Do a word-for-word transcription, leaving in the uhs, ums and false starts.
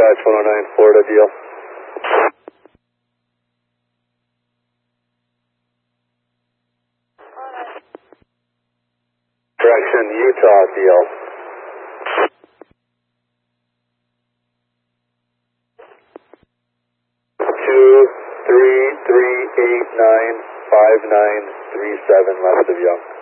dispatch one oh nine, Florida deal. Direction Utah deal. Two, three, three, eight, nine, five, nine, three, seven left of Young.